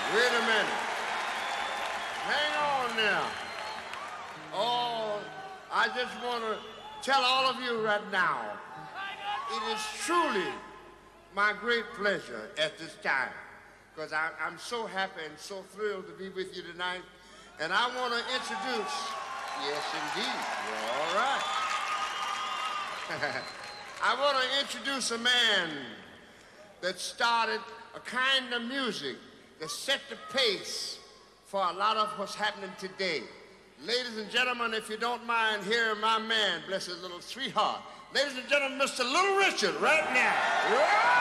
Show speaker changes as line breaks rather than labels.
Wait a minute. Hang on now. Oh, I just want to tell all of you right now, it is truly my great pleasure at this time, because I'm so happy and so thrilled to be with you tonight. And I want to introduce, yes indeed, you're all right. I want to introduce a man that started a kind of music that set the pace for a lot of what's happening today. Ladies and gentlemen, if you don't mind hearing my man, bless his little sweetheart. Ladies and gentlemen, Mr. Little Richard, right now.